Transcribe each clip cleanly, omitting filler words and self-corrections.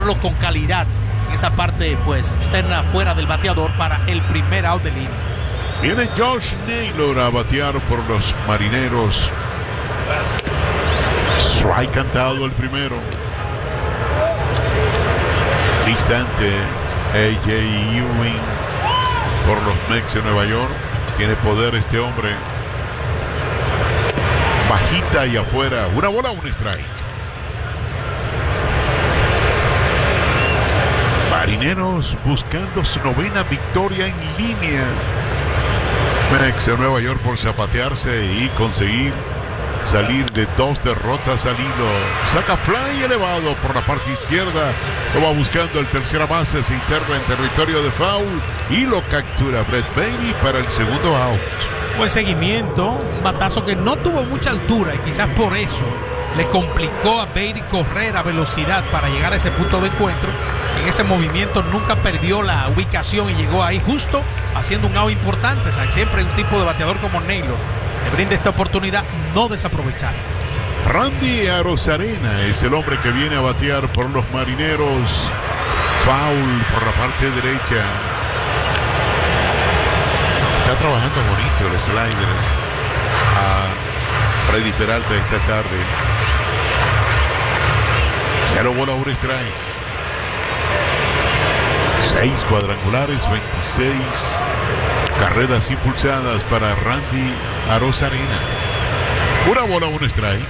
con calidad en esa parte pues externa fuera del bateador para el primer out de línea. Viene Josh Naylor a batear por los Marineros. Strike cantado el primero. Distante A.J. Ewing por los Mets de Nueva York. Tiene poder este hombre. Bajita y afuera. Una bola, un strike. Marineros buscando su novena victoria en línea. Mets de Nueva York por zapatearse y conseguir salir de 2 derrotas al hilo. Saca fly elevado por la parte izquierda. Lo va buscando el tercera base. Se interna en territorio de foul y lo captura Brett Baty para el segundo out. Buen seguimiento. Un batazo que no tuvo mucha altura y quizás por eso le complicó a Baty correr a velocidad para llegar a ese punto de encuentro. En ese movimiento nunca perdió la ubicación y llegó ahí justo haciendo un out importante. O sea, siempre un tipo de bateador como Naylor le brinda esta oportunidad, no desaprovecharla. Randy Arozarena es el hombre que viene a batear por los Marineros. Foul por la parte derecha. Está trabajando bonito el slider a Freddy Peralta esta tarde. 0 bola, 1 strike. 6 cuadrangulares, 26 carreras impulsadas para Randy Arozarena. 1 bola, 1 strike.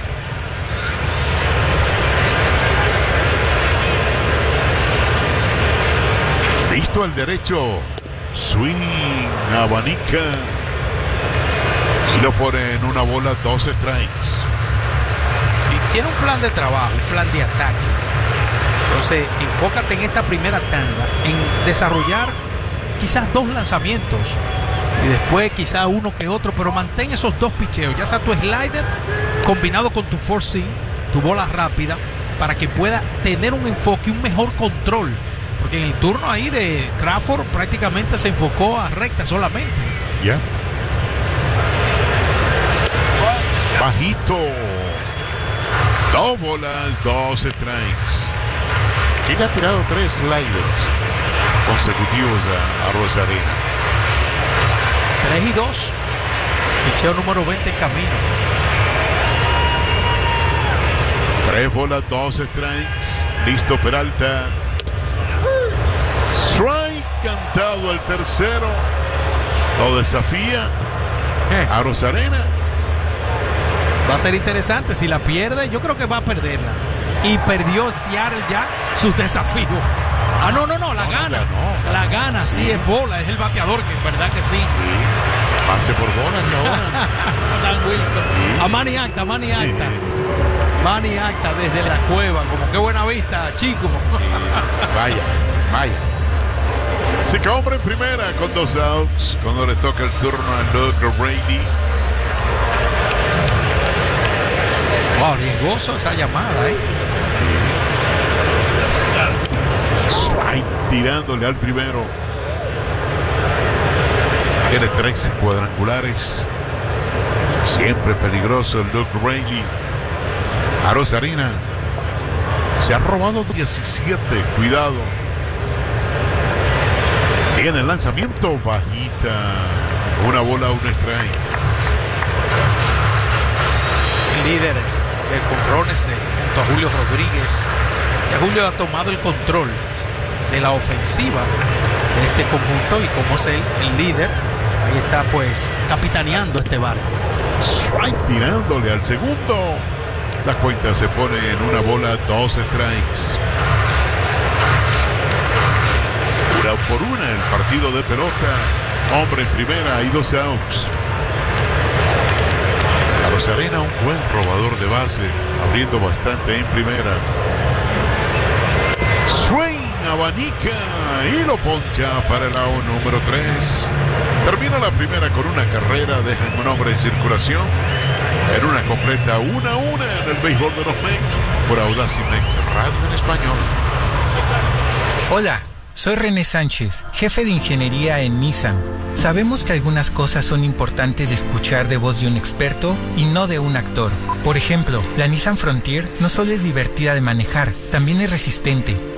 Listo al derecho. Swing, abanica. Y lo pone en 1 bola, 2 strikes. Sí, tiene un plan de trabajo, un plan de ataque. Entonces, enfócate en esta primera tanda, en desarrollar quizás 2 lanzamientos y después quizás uno que otro, pero mantén esos 2 picheos, ya sea tu slider combinado con tu four seam, tu bola rápida, para que pueda tener un enfoque, un mejor control, porque en el turno ahí de Crawford prácticamente se enfocó a recta solamente. Ya. Bajito. 2 bolas, 2 strikes. ¿Quién ha tirado 3 sliders consecutivos a Arozarena? 3-2. Picheo número 20 en camino. 3 bolas, 2 strikes. Listo Peralta. Strike cantado el tercero. Lo desafía Arozarena. Va a ser interesante. Si la pierde, yo creo que va a perderla. Y perdió Seattle ya sus desafíos. No, la gana. La gana, sí, es bola, es el bateador, que en verdad que sí. Sí, pase por bolas ahora. Dan Wilson. Sí. A Manny Acta. Sí. Manny Acta desde la cueva, como qué buena vista, chico. Sí. Vaya. Se queda hombre en primera con 2 outs. Cuando le toca el turno a Luke O'Reilly. Wow, riesgoso esa llamada, Strike tirándole al primero. Tiene 13 cuadrangulares. Siempre peligroso el Luke O'Reilly. Arozarena se ha robado 17. Cuidado. Viene el lanzamiento. Bajita. 1 bola, 1 strike. El líder de jonrones junto a Julio Rodríguez. Ya Julio ha tomado el control de la ofensiva de este conjunto y como es él el líder, ahí está pues capitaneando este barco. Strike tirándole al segundo. La cuenta se pone en 1 bola, 2 strikes. 1 por 1 el partido de pelota. Hombre en primera y 2 outs. Arozarena, un buen robador de base, abriendo bastante en primera. Swing, abanica y lo poncha para el out número 3. Termina la primera con una carrera, dejan un hombre en circulación. En una completa 1-1 en el béisbol de los Mets por Audacy Mets Radio en español. Hola, soy René Sánchez, jefe de ingeniería en Nissan. Sabemos que algunas cosas son importantes de escuchar de voz de un experto y no de un actor. Por ejemplo, la Nissan Frontier no solo es divertida de manejar, también es resistente.